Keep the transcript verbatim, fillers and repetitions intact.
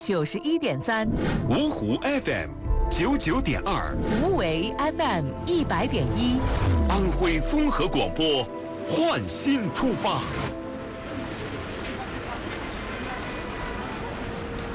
九十一点三， 芜湖 F M 九九点二， 无为 F M 一百点一， 安徽综合广播，焕新出发。